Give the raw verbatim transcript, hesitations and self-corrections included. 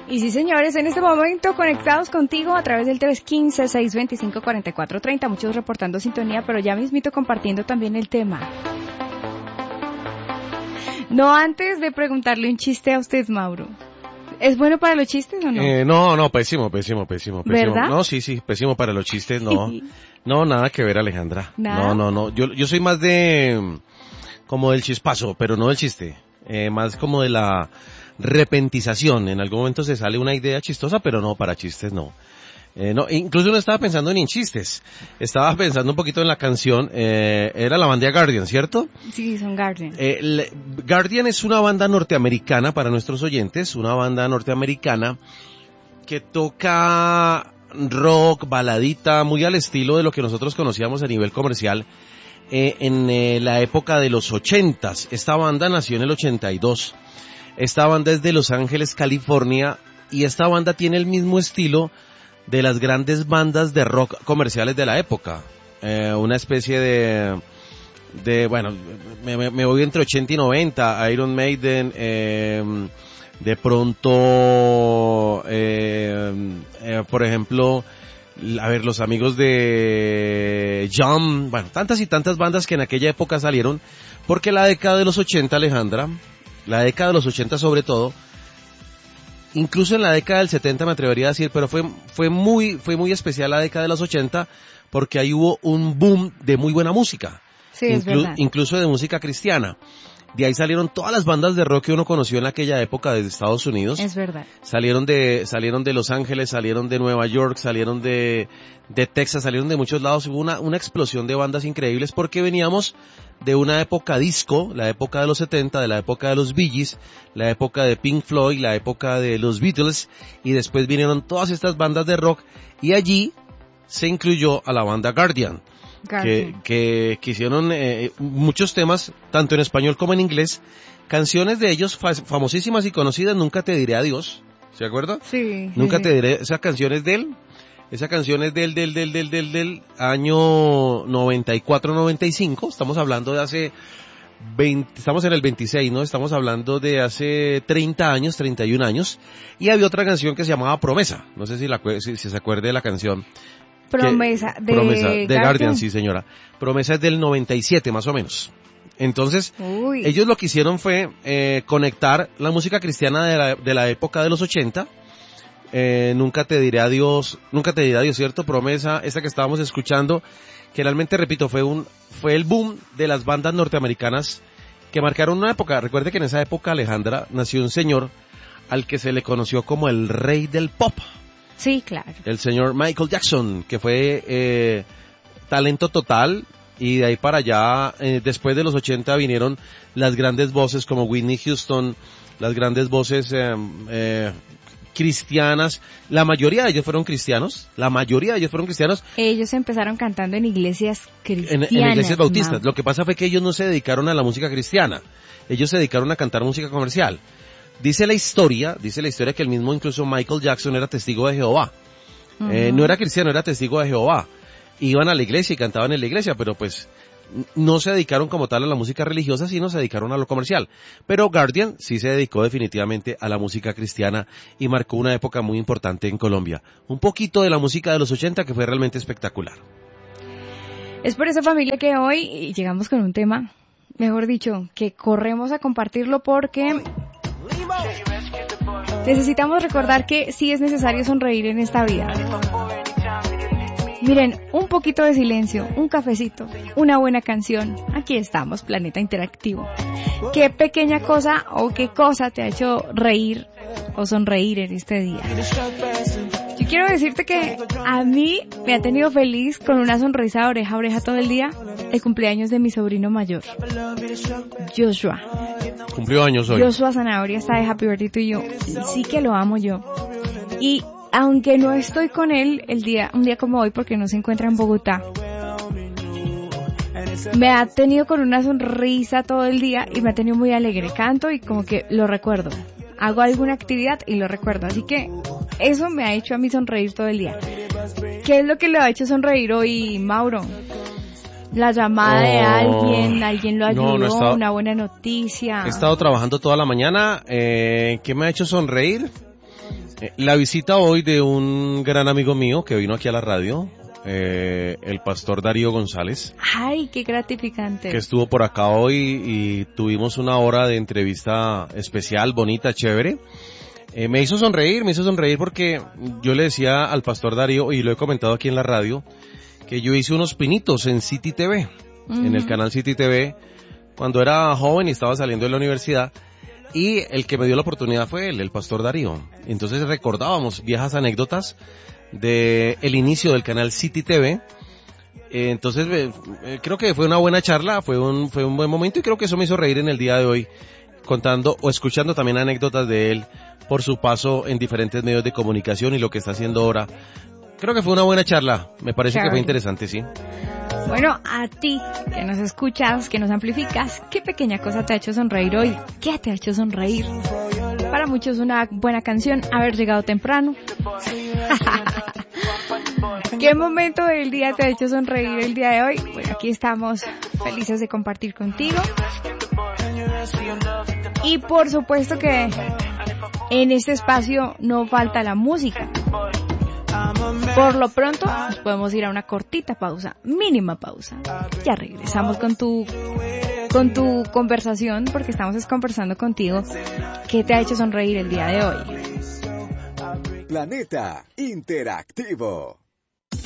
Y sí, señores, en este momento conectados contigo a través del tres uno cinco, seis dos cinco, cuatro cuatro tres cero, muchos reportando sintonía, pero ya mismito compartiendo también el tema. No antes de preguntarle un chiste a usted, Mauro. ¿Es bueno para los chistes o no? Eh, no, no, pésimo, pésimo, pésimo, pésimo. ¿Verdad? No, sí, sí, pésimo para los chistes, no. No, nada que ver, Alejandra. ¿Nada? No, no, no. Yo, yo soy más de, como del chispazo, pero no del chiste. Eh, más como de la repentización. En algún momento se sale una idea chistosa, pero no, para chistes no. Eh, no, incluso no estaba pensando ni en chistes. Estaba pensando un poquito en la canción, eh, era la banda Guardian, ¿cierto? Sí, son Guardian. Eh, le, Guardian es una banda norteamericana para nuestros oyentes, una banda norteamericana que toca rock, baladita, muy al estilo de lo que nosotros conocíamos a nivel comercial eh, en eh, la época de los ochentas. Esta banda nació en el ochenta y dos. Esta banda es de Los Ángeles, California, y esta banda tiene el mismo estilo de las grandes bandas de rock comerciales de la época. Eh, una especie de, de bueno, me, me, me voy entre ochenta y noventa, Iron Maiden, eh, de pronto, eh, eh, por ejemplo, a ver, los amigos de Jam, bueno, tantas y tantas bandas que en aquella época salieron, porque la década de los ochenta, Alejandra, la década de los ochenta sobre todo, incluso en la década del setenta me atrevería a decir, pero fue, fue muy, fue muy especial la década de los ochenta, porque ahí hubo un boom de muy buena música. Sí, es Inclu- verdad. Incluso de música cristiana. De ahí salieron todas las bandas de rock que uno conoció en aquella época desde Estados Unidos. Es verdad. Salieron de, salieron de Los Ángeles, salieron de Nueva York, salieron de, de Texas, salieron de muchos lados. Hubo una, una explosión de bandas increíbles porque veníamos de una época disco, la época de los setenta, de la época de los Bee Gees, la época de Pink Floyd, la época de los Beatles, y después vinieron todas estas bandas de rock, y allí se incluyó a la banda Guardian. Que, que, que hicieron eh, muchos temas, tanto en español como en inglés, canciones de ellos fa- famosísimas y conocidas, Nunca te diré adiós, ¿se acuerda? Sí. Nunca sí. te diré, esa canción es de él, esa canción es del, del, del, del, del, del año noventa y cuatro noventa y cinco, estamos hablando de hace veinte, estamos en el veintiséis, ¿no? Estamos hablando de hace treinta años, treinta y un años, y había otra canción que se llamaba Promesa, no sé si, la, si, si se acuerde de la canción. Promesa que, de, promesa de Guardian, Guardian, sí señora. Promesa es del noventa y siete más o menos. Entonces, Uy. ellos lo que hicieron fue eh, conectar la música cristiana de la, de la época de los ochenta. Eh, nunca te diré adiós, nunca te diré adiós, ¿cierto? Promesa, esa que estábamos escuchando, que realmente, repito, fue un fue el boom de las bandas norteamericanas que marcaron una época. Recuerde que en esa época, Alejandra, nació un señor al que se le conoció como el rey del pop. Sí, claro. El señor Michael Jackson, que fue eh, talento total, y de ahí para allá, eh, después de los ochenta vinieron las grandes voces como Whitney Houston, las grandes voces eh, eh, cristianas. La mayoría de ellos fueron cristianos, la mayoría de ellos fueron cristianos. Ellos empezaron cantando en iglesias cristianas. En, en iglesias bautistas. Ma. Lo que pasa fue que ellos no se dedicaron a la música cristiana, ellos se dedicaron a cantar música comercial. Dice la historia, dice la historia que el mismo incluso Michael Jackson era testigo de Jehová. Uh-huh. Eh, no era cristiano, era testigo de Jehová. Iban a la iglesia y cantaban en la iglesia, pero pues no se dedicaron como tal a la música religiosa, sino se dedicaron a lo comercial. Pero Guardian sí se dedicó definitivamente a la música cristiana y marcó una época muy importante en Colombia. Un poquito de la música de los ochenta que fue realmente espectacular. Es por esa familia que hoy llegamos con un tema, mejor dicho, que corremos a compartirlo porque necesitamos recordar que sí es necesario sonreír en esta vida. Miren, un poquito de silencio, un cafecito, una buena canción. Aquí estamos, Planeta Interactivo. ¿Qué pequeña cosa o qué cosa te ha hecho reír o sonreír en este día? Yo quiero decirte que a mí me ha tenido feliz con una sonrisa de oreja a oreja todo el día el cumpleaños de mi sobrino mayor, Joshua. Cumplió años hoy. Joshua Zanahoria está de Happy Birthday to You. Sí que lo amo yo. Y aunque no estoy con él el día, un día como hoy porque no se encuentra en Bogotá, me ha tenido con una sonrisa todo el día y me ha tenido muy alegre. Canto y como que lo recuerdo. Hago alguna actividad y lo recuerdo. Así que eso me ha hecho a mí sonreír todo el día. ¿Qué es lo que le ha hecho sonreír hoy, Mauro? La llamada oh, de alguien, alguien lo ayudó, no, no estado, una buena noticia. He estado trabajando toda la mañana. Eh, ¿Qué me ha hecho sonreír? Eh, la visita hoy de un gran amigo mío que vino aquí a la radio, eh, el pastor Darío González. Ay, qué gratificante. Que estuvo por acá hoy y tuvimos una hora de entrevista especial, bonita, chévere. Eh, me hizo sonreír, me hizo sonreír porque yo le decía al pastor Darío, y lo he comentado aquí en la radio, que yo hice unos pinitos en City T V, uh-huh. en el canal City T V, cuando era joven y estaba saliendo de la universidad. Y el que me dio la oportunidad fue él, el pastor Darío. Entonces recordábamos viejas anécdotas de el inicio del canal City T V. Eh, entonces eh, creo que fue una buena charla, fue un fue un buen momento y creo que eso me hizo reír en el día de hoy, contando o escuchando también anécdotas de él por su paso en diferentes medios de comunicación y lo que está haciendo ahora. Creo que fue una buena charla, me parece Charlie. Que fue interesante, sí. Bueno, a ti, que nos escuchas, que nos amplificas, ¿qué pequeña cosa te ha hecho sonreír hoy? ¿Qué te ha hecho sonreír? Para muchos una buena canción, haber llegado temprano. ¿Qué momento del día te ha hecho sonreír el día de hoy? Bueno, aquí estamos felices de compartir contigo. Y por supuesto que en este espacio no falta la música. Por lo pronto nos podemos ir a una cortita pausa, mínima pausa. Ya regresamos con tu con tu conversación, porque estamos conversando contigo. ¿Qué te ha hecho sonreír el día de hoy? Planeta Interactivo.